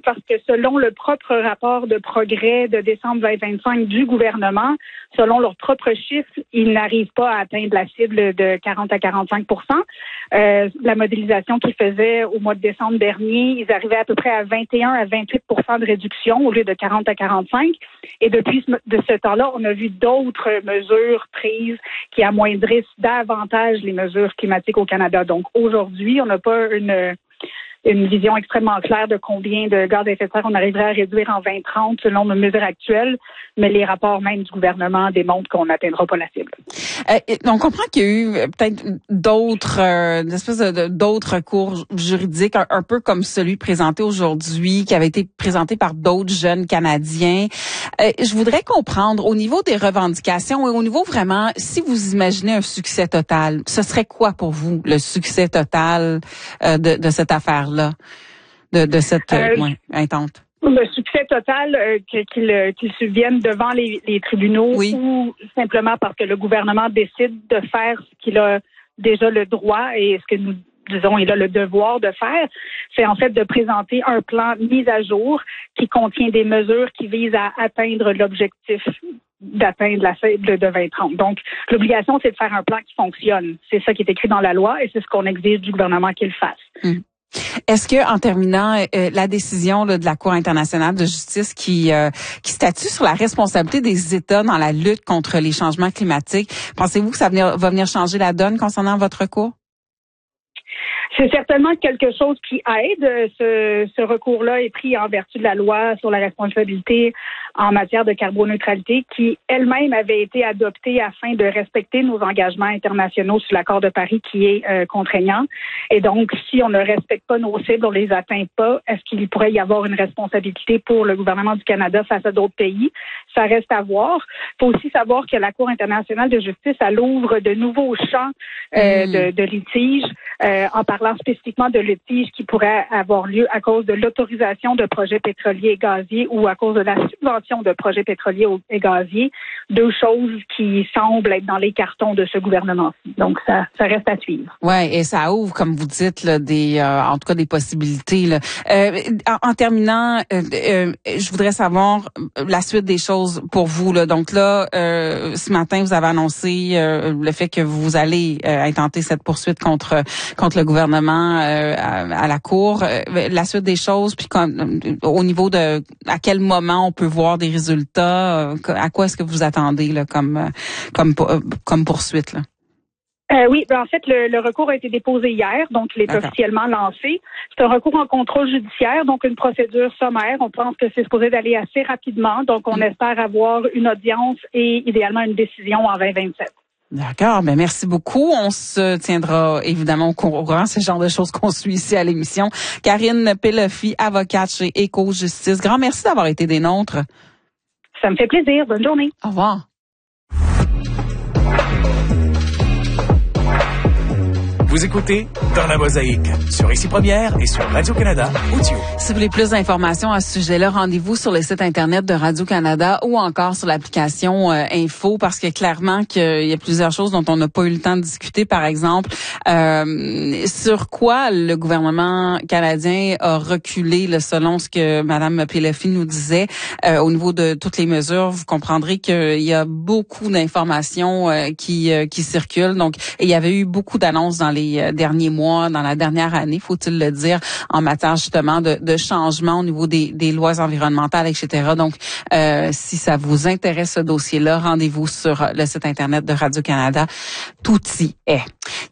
parce que selon le propre rapport de progrès de décembre 2025 du gouvernement, selon leurs propres chiffres, ils n'arrivent pas à atteindre la cible de 40 à 45 La modélisation qu'ils faisaient au mois de décembre dernier, ils arrivaient à peu près à 21 à 28 de réduction au lieu de 40 à 45. Et depuis ce temps-là, on a vu d'autres mesures prises qui amoindrissent davantage les mesures climatiques au Canada. Donc aujourd'hui, on n'a pas une vision extrêmement claire de combien de gaz à effet de serre on arriverait à réduire en 2030 selon nos mesures actuelles, mais les rapports même du gouvernement démontrent qu'on n'atteindra pas la cible. On comprend qu'il y a eu peut-être d'autres recours juridiques, un peu comme celui présenté aujourd'hui, qui avait été présenté par d'autres jeunes Canadiens. Je voudrais comprendre, au niveau des revendications et au niveau vraiment, si vous imaginez un succès total, ce serait quoi pour vous le succès total de cette affaire-là, de cette intente? Le succès total, qu'il subvienne devant les tribunaux, oui, ou simplement parce que le gouvernement décide de faire ce qu'il a déjà le droit et ce que nous disons, il a le devoir de faire, c'est en fait de présenter un plan mis à jour qui contient des mesures qui visent à atteindre l'objectif d'atteindre la cible de 2030. Donc, l'obligation, c'est de faire un plan qui fonctionne. C'est ça qui est écrit dans la loi et c'est ce qu'on exige du gouvernement qu'il fasse. Est-ce que, en terminant, la décision de la Cour internationale de justice qui statue sur la responsabilité des États dans la lutte contre les changements climatiques, pensez-vous que ça va venir changer la donne concernant votre recours? C'est certainement quelque chose qui aide. Ce recours-là est pris en vertu de la loi sur la responsabilité en matière de carboneutralité qui elle-même avait été adoptée afin de respecter nos engagements internationaux sur l'accord de Paris qui est contraignant. Et donc, si on ne respecte pas nos cibles, on les atteint pas, est-ce qu'il pourrait y avoir une responsabilité pour le gouvernement du Canada face à d'autres pays? Ça reste à voir. Il faut aussi savoir que la Cour internationale de justice, elle ouvre de nouveaux champs de litiges en parlant spécifiquement de litiges qui pourraient avoir lieu à cause de l'autorisation de projets pétroliers et gaziers ou à cause de la subvention de projets pétroliers et gaziers, deux choses qui semblent être dans les cartons de ce gouvernement-ci. Donc, ça reste à suivre. Ouais, et ça ouvre, comme vous dites, là, en tout cas des possibilités. Là. En terminant, je voudrais savoir la suite des choses pour vous. Là. Donc là, ce matin, vous avez annoncé le fait que vous allez intenter cette poursuite contre le gouvernement à la Cour. La suite des choses, puis au niveau de à quel moment on peut voir des résultats, à quoi est-ce que vous attendez là, comme poursuite là? Oui, en fait, le recours a été déposé hier, donc il est officiellement lancé. C'est un recours en contrôle judiciaire, donc une procédure sommaire. On pense que c'est supposé d'aller assez rapidement, donc on espère avoir une audience et idéalement une décision en 2027. D'accord, ben merci beaucoup. On se tiendra évidemment au courant, ce genre de choses qu'on suit ici à l'émission. Karine Pelofi, avocate chez Éco-Justice. Grand merci d'avoir été des nôtres. Ça me fait plaisir. Bonne journée. Au revoir. Vous écoutez Dans la Mosaïque sur Ici Première et sur Radio-Canada Audio. Si vous voulez plus d'informations à ce sujet-là, rendez-vous sur le site Internet de Radio-Canada ou encore sur l'application Info, parce que clairement qu'il y a plusieurs choses dont on n'a pas eu le temps de discuter. Par exemple, sur quoi le gouvernement canadien a reculé, là, selon ce que Mme Pelofi nous disait, au niveau de toutes les mesures. Vous comprendrez qu'il y a beaucoup d'informations qui circulent. Donc, il y avait eu beaucoup d'annonces dans les derniers mois, dans la dernière année, faut-il le dire, en matière justement de changement au niveau des lois environnementales, etc. Donc, si ça vous intéresse ce dossier-là, rendez-vous sur le site Internet de Radio-Canada. Tout y est.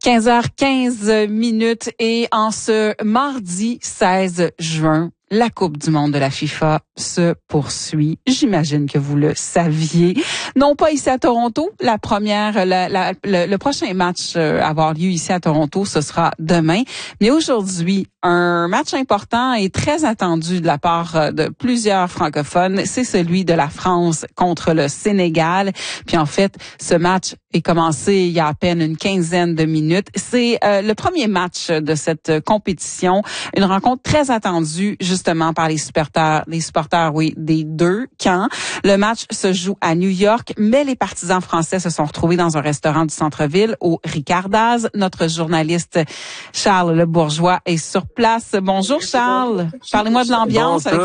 15h15 et en ce mardi 16 juin, la Coupe du monde de la FIFA se poursuit. J'imagine que vous le saviez. Non pas ici à Toronto. Le prochain match à avoir lieu ici à Toronto, ce sera demain. Mais aujourd'hui, un match important et très attendu de la part de plusieurs francophones, c'est celui de la France contre le Sénégal. Puis en fait, ce match est commencé il y a à peine une quinzaine de minutes. C'est le premier match de cette compétition, une rencontre très attendue justement par les supporters, oui, des deux camps. Le match se joue à New York, mais les partisans français se sont retrouvés dans un restaurant du centre-ville au Ricardaz. Notre journaliste Charles Le Bourgeois est sur place. Bonjour Charles. Parlez-moi de l'ambiance avec